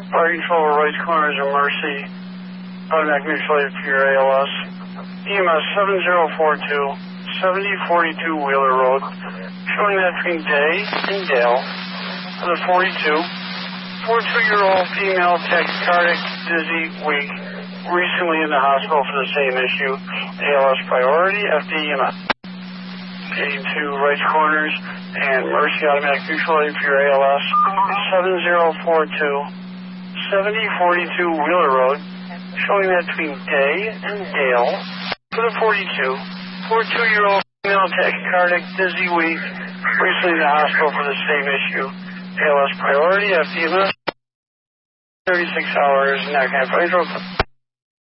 Fire control right corners of Mercy. Automatic mutual aid for your ALS. EMS 7042, 7042 Wheeler Road. Showing that between Day and Dale. For the 42-year-old female tachycardic, dizzy, weak. Recently in the hospital for the same issue. ALS priority, FDEMS. Getting to right corners and Mercy automatic mutual aid for your ALS. 7042, 7042 Wheeler Road. Showing that between Day and Dale. For the 42-year-old female tachycardic, dizzy, weak. Recently in the hospital for the same issue. ALS priority, FDEMS. 36 hours, NAC half.